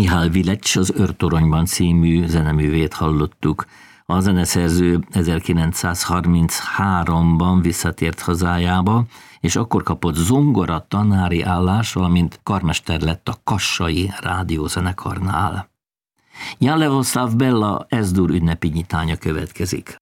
Mihály Vilecs az Őrtoronyban című zeneművét hallottuk. A zeneszerző 1933-ban visszatért hazájába, és akkor kapott zongora tanári állást, valamint karmester lett a Kassai rádiózenekarnál. Jan Lavoslav Bella S-dur ünnepi nyitánya következik.